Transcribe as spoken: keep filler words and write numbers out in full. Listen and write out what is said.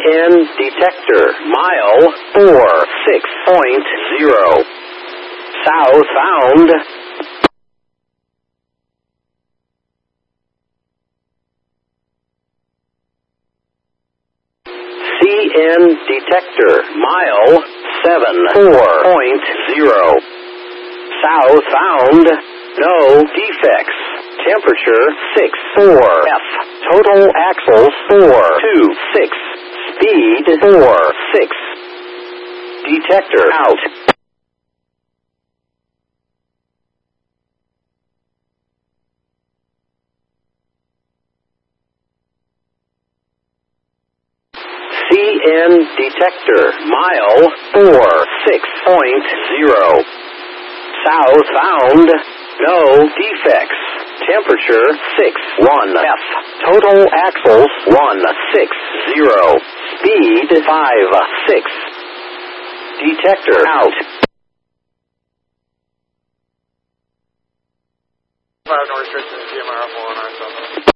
N detector, mile four six point zero. Southbound. C N detector, mile seven four point zero. Southbound, no defects. Temperature six four F. Total axles four two six. Speed four six. Detector out. C N detector, mile four six point zero. Southbound, no defects. Temperature six one F. Total axles one six zero. Speed five six. Detector out. five no restrictions, G M R four nine seven.